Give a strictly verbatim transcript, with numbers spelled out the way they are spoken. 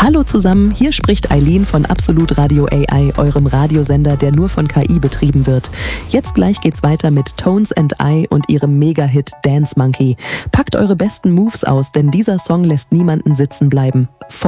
Hallo zusammen, hier spricht Eileen von Absolut Radio A I, eurem Radiosender, der nur von K I betrieben wird. Jetzt gleich geht's weiter mit Tones and I und ihrem Mega-Hit Dance Monkey. Packt eure besten Moves aus, denn dieser Song lässt niemanden sitzen bleiben.